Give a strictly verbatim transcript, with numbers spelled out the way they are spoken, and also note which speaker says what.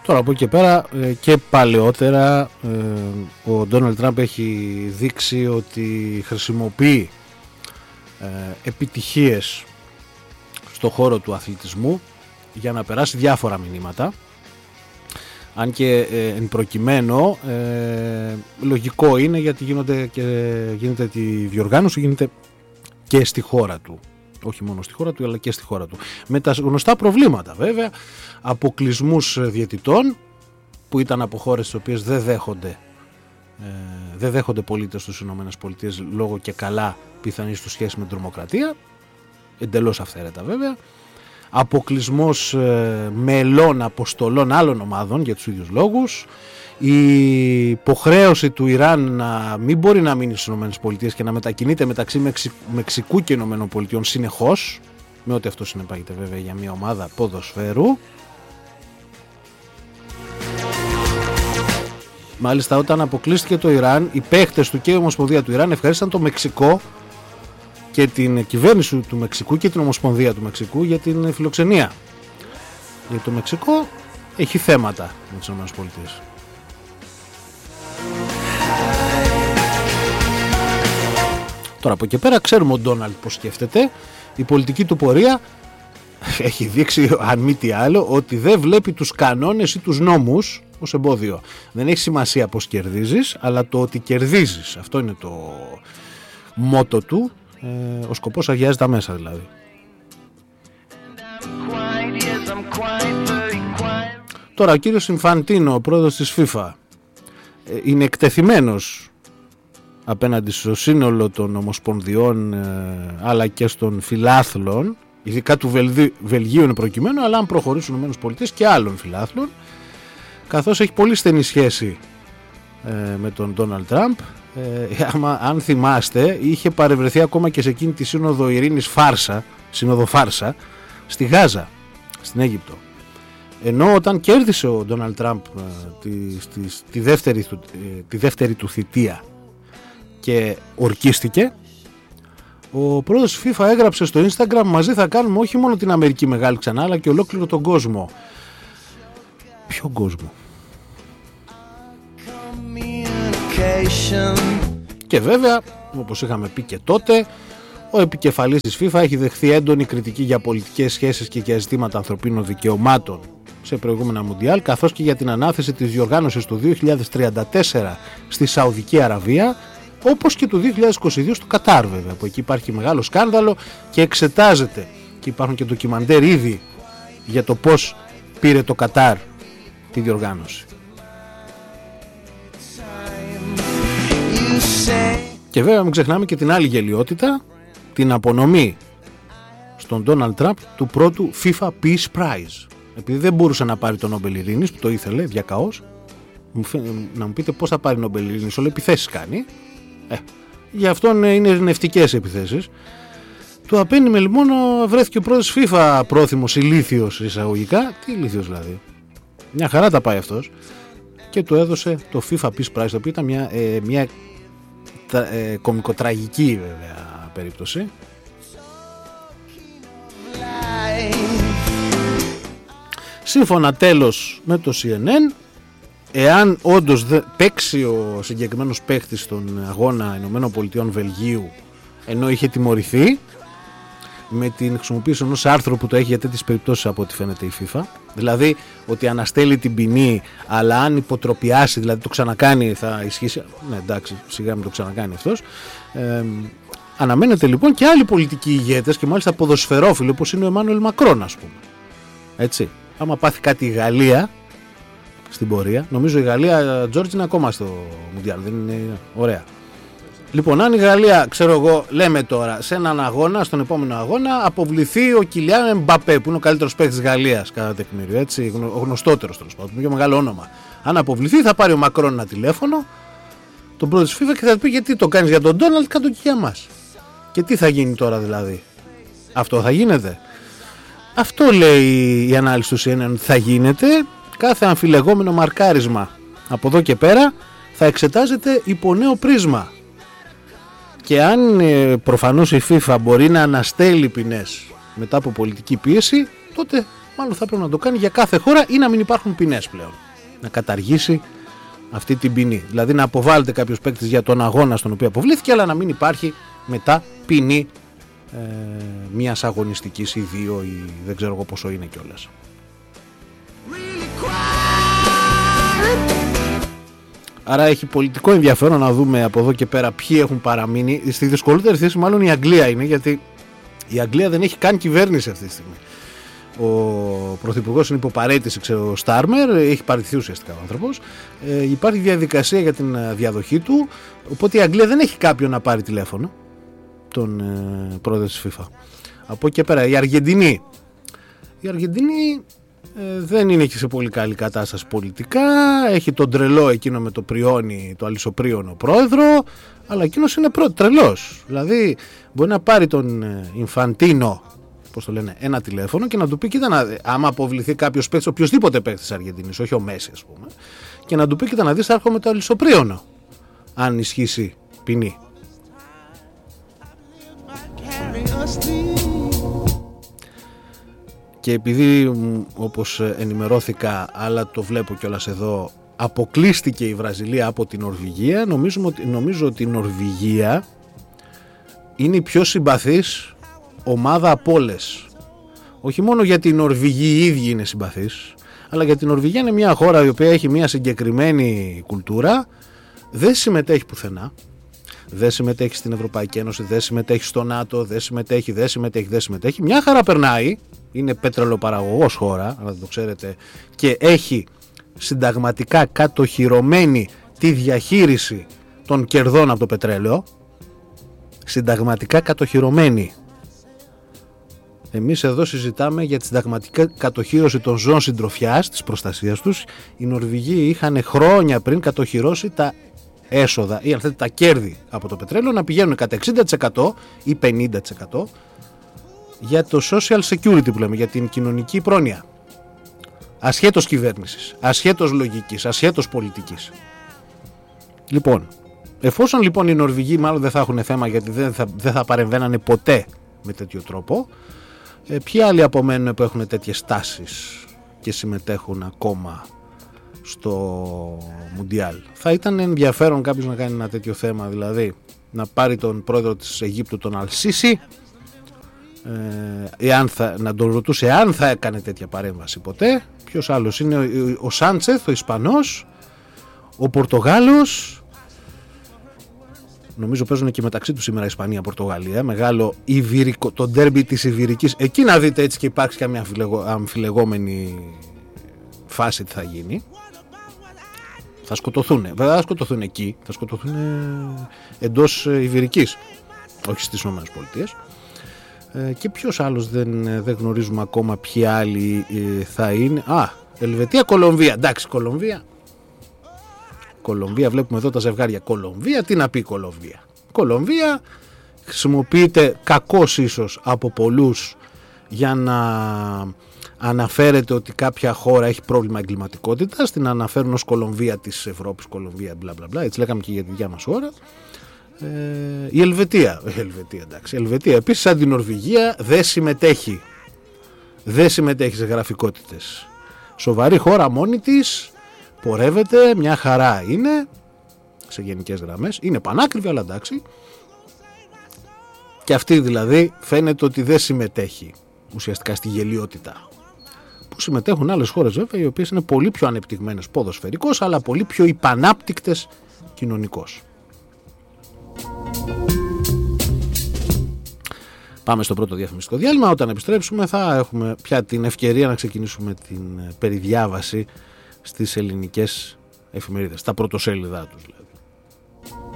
Speaker 1: Τώρα από εκεί και πέρα και παλαιότερα ο Ντόναλντ Τραμπ έχει δείξει ότι χρησιμοποιεί επιτυχίες στο χώρο του αθλητισμού για να περάσει διάφορα μηνύματα. Αν και ε, εν προκειμένου ε, λογικό είναι, γιατί γίνονται και, γίνεται τη διοργάνωση γίνεται και στη χώρα του, όχι μόνο στη χώρα του αλλά και στη χώρα του, με τα γνωστά προβλήματα βέβαια, αποκλεισμούς διαιτητών που ήταν από χώρες τις οποίες δεν δέχονται ε, δεν δέχονται πολίτες στους Ηνωμένες Πολιτείες λόγω και καλά πιθανής του σχέση με την τρομοκρατία, εντελώς αυθαίρετα βέβαια, αποκλεισμός ε, μελών αποστολών άλλων ομάδων για τους ίδιους λόγους, η υποχρέωση του Ιράν να μην μπορεί να μείνει στις ΗΠΑ και να μετακινείται μεταξύ Μεξι... Μεξικού και ΗΠΑ συνεχώς, με ό,τι αυτό συνεπάγεται βέβαια για μια ομάδα ποδοσφαίρου. Μάλιστα όταν αποκλείστηκε το Ιράν, οι παίχτες του και η Ομοσπονδία του Ιράν ευχαρίστησαν το Μεξικό και την κυβέρνηση του Μεξικού και την Ομοσπονδία του Μεξικού για την φιλοξενία. Γιατί το Μεξικό έχει θέματα με τις ΗΠΑ. Τώρα από εκεί πέρα ξέρουμε ο Ντόναλντ πώς σκέφτεται. Η πολιτική του πορεία έχει δείξει, αν μη τι άλλο, ότι δεν βλέπει τους κανόνες ή τους νόμους ως εμπόδιο. Δεν έχει σημασία πώς κερδίζεις, αλλά το ότι κερδίζεις. Αυτό είναι το μότο του. Ε, ο σκοπός αγιάζει τα μέσα δηλαδή. Τώρα ο κύριος Ινφαντίνο, ο πρόεδρος της FIFA, ε, είναι εκτεθειμένος απέναντι στο σύνολο των ομοσπονδιών ε, αλλά και των φιλάθλων, ειδικά του Βελδι, Βελγίου είναι προκειμένου, αλλά αν προχωρήσουν οι ΗΠΑ και άλλων φιλάθλων, καθώς έχει πολύ στενή σχέση ε, με τον Ντόναλντ Τραμπ. Ε, άμα, αν θυμάστε, είχε παρευρεθεί ακόμα και σε εκείνη τη σύνοδο ειρήνης Φάρσα, σύνοδο Φάρσα, στη Γάζα, στην Αίγυπτο. Ενώ όταν κέρδισε ο Ντόναλντ Τραμπ ε, τη, τη, τη, δεύτερη, ε, τη δεύτερη του θητεία και ορκίστηκε, ο πρόεδρος της FIFA έγραψε στο Instagram: μαζί θα κάνουμε όχι μόνο την Αμερική μεγάλη ξανά, αλλά και ολόκληρο τον κόσμο. Ποιο κόσμο? Και βέβαια, όπως είχαμε πει και τότε, ο επικεφαλής της FIFA έχει δεχθεί έντονη κριτική για πολιτικές σχέσεις και για ζητήματα ανθρωπίνων δικαιωμάτων σε προηγούμενα Μουντιάλ, καθώς και για την ανάθεση της διοργάνωσης του δύο χιλιάδες τριάντα τέσσερα στη Σαουδική Αραβία, όπως και του δύο χιλιάδες είκοσι δύο στο Κατάρ βέβαια, που εκεί υπάρχει μεγάλο σκάνδαλο και εξετάζεται και υπάρχουν και ντοκιμαντέρ ήδη για το πώς πήρε το Κατάρ τη διοργάνωση. Και βέβαια μην ξεχνάμε και την άλλη γελιότητα, την απονομή στον Ντόναλντ Τραμπ του πρώτου FIFA Peace Prize, επειδή δεν μπορούσε να πάρει το Νόμπελ Ειρήνης που το ήθελε διακαώς. Να μου πείτε πώς θα πάρει Νόμπελ Ειρήνης, όλο επιθέσεις κάνει. Ε, για αυτόν είναι ειρηνευτικές επιθέσεις. Του απένιμε λοιπόν βρέθηκε ο πρόεδρος FIFA πρόθυμος, ηλίθιος εισαγωγικά. Τι ηλίθιος δηλαδή? Μια χαρά τα πάει αυτός. Και του έδωσε το FIFA Peace Prize, το οποίο ήταν μια, ε, μια ε, κομικοτραγική βέβαια περίπτωση. Σύμφωνα τέλος με το σι εν εν, εάν όντως δε, παίξει ο συγκεκριμένος παίχτης στον αγώνα ΗΠΑ Βελγίου, ενώ είχε τιμωρηθεί με την χρησιμοποίηση ενός άρθρου που το έχει για τέτοιες περιπτώσεις από ό,τι φαίνεται η FIFA, δηλαδή ότι αναστέλει την ποινή, αλλά αν υποτροπιάσει, δηλαδή το ξανακάνει, θα ισχύσει. Ναι, εντάξει, σιγά μην το ξανακάνει αυτός. Ε, αναμένεται λοιπόν και άλλοι πολιτικοί ηγέτες και μάλιστα ποδοσφαιρόφιλοι, όπως είναι ο Εμμάνουελ Μακρόν, ας πούμε. Έτσι, άμα πάθει κάτι η Γαλλία στην πορεία, νομίζω η Γαλλία, Τζόρτζ, είναι ακόμα στο Μουντιάλ, δεν είναι ωραία. Λοιπόν, αν η Γαλλία, ξέρω εγώ, λέμε τώρα, σε έναν αγώνα, στον επόμενο αγώνα, αποβληθεί ο Κιλιάν Εμπαπέ, που είναι ο καλύτερος παίκτης της Γαλλίας, κατά τεκμήριο, έτσι, ο γνωστότερος τέλος πάντων, πιο μεγάλο όνομα. Αν αποβληθεί, θα πάρει ο Μακρόν ένα τηλέφωνο, τον πρόεδρο της FIFA, και θα του πει: γιατί το κάνεις για τον Ντόναλντ, κάτω και για μας. Και τι θα γίνει τώρα δηλαδή? Αυτό θα γίνεται? Αυτό λέει η ανάλυση του σι εν εν, θα γίνεται. Κάθε αμφιλεγόμενο μαρκάρισμα από εδώ και πέρα θα εξετάζεται υπό νέο πρίσμα. Και αν ε, προφανώς η FIFA μπορεί να αναστέλει ποινές μετά από πολιτική πίεση, τότε μάλλον θα πρέπει να το κάνει για κάθε χώρα ή να μην υπάρχουν ποινές πλέον. Να καταργήσει αυτή την ποινή. Δηλαδή να αποβάλλεται κάποιος παίκτης για τον αγώνα στον οποίο αποβλήθηκε, αλλά να μην υπάρχει μετά ποινή ε, μιας αγωνιστικής ή δύο ή δεν ξέρω εγώ πόσο είναι κιόλας. Άρα έχει πολιτικό ενδιαφέρον να δούμε από εδώ και πέρα ποιοι έχουν παραμείνει. Στη δυσκολότερη θέση μάλλον η Αγγλία είναι, γιατί η Αγγλία δεν έχει καν κυβέρνηση αυτή τη στιγμή. Ο πρωθυπουργός είναι υποπαρέτηση, ξέρω, ο Στάρμερ, έχει παραιτηθεί ουσιαστικά ο άνθρωπος. Ε, υπάρχει διαδικασία για την διαδοχή του, οπότε η Αγγλία δεν έχει κάποιον να πάρει τηλέφωνο, τον ε, πρόεδρο της FIFA. Από εκεί και πέρα η Αργεντινή. Η Αργεντινή ε, δεν είναι και σε πολύ καλή κατάσταση πολιτικά. Έχει τον τρελό εκείνο με το πριόνι, το αλυσοπρίωνο πρόεδρο, αλλά εκείνος είναι προ, τρελός. Δηλαδή μπορεί να πάρει τον Ινφαντίνο, πώς το λένε, ένα τηλέφωνο και να του πει: κοίτα, να, άμα αποβληθεί κάποιος παίκτης, οποιοδήποτε παίκτης της Αργεντινής, όχι ο Μέση, ας πούμε, και να του πει: κοίτα, να δεις, θα έρχομαι το αλυσοπρίωνο, αν ισχύσει ποινή. Και επειδή, όπως ενημερώθηκα, αλλά το βλέπω κιόλας εδώ, αποκλείστηκε η Βραζιλία από την Νορβηγία, νομίζω, νομίζω ότι η Νορβηγία είναι η πιο συμπαθής ομάδα από όλες. Όχι μόνο γιατί οι Νορβηγοί οι ίδιοι είναι συμπαθείς, αλλά γιατί η Νορβηγία είναι μια χώρα η οποία έχει μια συγκεκριμένη κουλτούρα, δεν συμμετέχει πουθενά, δεν συμμετέχει στην Ευρωπαϊκή Ένωση, δεν συμμετέχει στο ΝΑΤΟ, δεν συμμετέχει, δεν συμμετέχει, δεν συμμετέχει. Μια χαρά περνάει, είναι πετρελοπαραγωγός χώρα, να το ξέρετε, και έχει συνταγματικά κατοχυρωμένη τη διαχείριση των κερδών από το πετρέλαιο. Συνταγματικά κατοχυρωμένη. Εμείς εδώ συζητάμε για τη συνταγματική κατοχύρωση των ζώων συντροφιάς, της προστασίας τους. Οι Νορβηγοί είχαν χρόνια πριν κατοχυρώσει τα έσοδα ή αν θέλετε τα κέρδη από το πετρέλαιο να πηγαίνουν κατά εξήντα τοις εκατό ή πενήντα τοις εκατό για το social security που λέμε, για την κοινωνική πρόνοια. Ασχέτως κυβέρνησης, ασχέτως λογικής, ασχέτως πολιτικής. Λοιπόν, εφόσον λοιπόν οι Νορβηγοί μάλλον δεν θα έχουν θέμα, γιατί δεν θα, δεν θα παρεμβαίνανε ποτέ με τέτοιο τρόπο, ε, ποιοι άλλοι απομένουν που έχουν τέτοιες τάσεις και συμμετέχουν ακόμα στο Μουντιάλ? Θα ήταν ενδιαφέρον κάποιος να κάνει ένα τέτοιο θέμα, δηλαδή να πάρει τον πρόεδρο της Αιγύπτου, τον Αλσίσι, ε, εάν θα, να τον ρωτούσε αν θα έκανε τέτοια παρέμβαση ποτέ. Ποιος άλλος είναι? Ο, ο Σάντσεθ, ο Ισπανός, ο Πορτογάλος. Νομίζω παίζουν και μεταξύ τους σήμερα Ισπανία-Πορτογαλία. Μεγάλο ιβυρικό, το ντέρμπι της Ιβυρικής. Εκεί να δείτε έτσι και υπάρξει καμία αμφιλεγω, αμφιλεγόμενη φάση τι θα γίνει. Θα σκοτωθούν. Βέβαια θα σκοτωθούν εκεί. Θα σκοτωθούν εντός Ιβυρικής. Όχι στις ΗΠΑ. Ε, και ποιος άλλος δεν, δεν γνωρίζουμε ακόμα ποιοι άλλοι ε, θα είναι. Α, Ελβετία, Κολομβία. Εντάξει, Κολομβία. Κολομβία, βλέπουμε εδώ τα ζευγάρια. Κολομβία, τι να πει Κολομβία? Κολομβία χρησιμοποιείται κακώς ίσως από πολλούς για να αναφέρεται ότι κάποια χώρα έχει πρόβλημα εγκληματικότητας. Την αναφέρουν ως Κολομβία της Ευρώπης, Κολομβία μπλα μπλα μπλα. Έτσι λέγαμε και για τη δικιά μας χώρα. Ε, η Ελβετία, η Ελβετία, εντάξει. Η Ελβετία επίσης, σαν την Νορβηγία, δεν συμμετέχει. Δεν συμμετέχει σε γραφικότητες. Σοβαρή χώρα μόνη της. Πορεύεται, μια χαρά είναι σε γενικές γραμμές, είναι πανάκριβη αλλά εντάξει, και αυτή δηλαδή φαίνεται ότι δεν συμμετέχει ουσιαστικά στη γελιότητα που συμμετέχουν άλλες χώρες βέβαια, οι οποίες είναι πολύ πιο ανεπτυγμένες ποδοσφαιρικώς αλλά πολύ πιο υπανάπτυκτες κοινωνικώς. Πάμε στο πρώτο διαφημιστικό διάλειμμα. Όταν επιστρέψουμε θα έχουμε πια την ευκαιρία να ξεκινήσουμε την περιδιάβαση στις ελληνικές εφημερίδες, τα πρωτοσέλιδά τους δηλαδή.